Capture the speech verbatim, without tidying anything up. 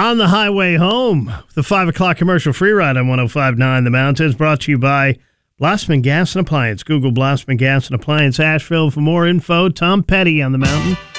On the highway home, the five o'clock commercial free ride on one oh five point nine The Mountains, brought to you by Blossman Gas and Appliance. Google Blossman Gas and Appliance Asheville for more info. Tom Petty on the mountain.